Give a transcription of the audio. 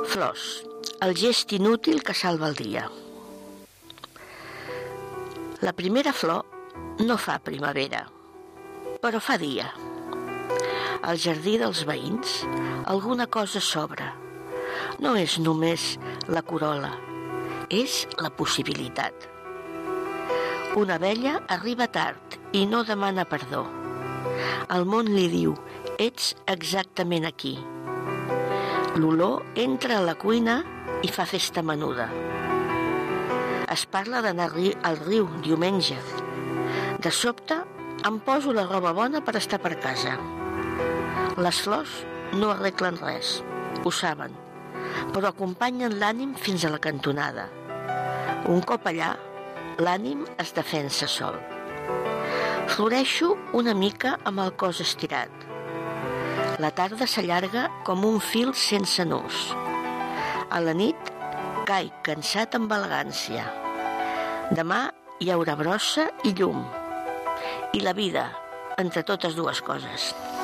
Flors, el gest inútil que salva el dia. La primera flor no fa primavera, però fa dia. Al jardí dels veïns alguna cosa s'obre. No és només la corol·la, és la possibilitat. Una abella arriba tard i no demana perdó. El món li diu, ets exactament aquí. L'olor entra a la cuina i fa festa menuda. Es parla d'anar al riu diumenge. De sobte em poso la roba bona per estar per casa. Les flors no arreglen res, ho saben, però acompanyen l'ànim fins a la cantonada. Un cop allà, l'ànim es defensa sol. Floreixo una mica amb el cos estirat. La tarda s'allarga com un fil sense nus. A la nit caic cansat amb elegància. Demà hi haurà brossa i llum. I la vida, entre totes dues coses.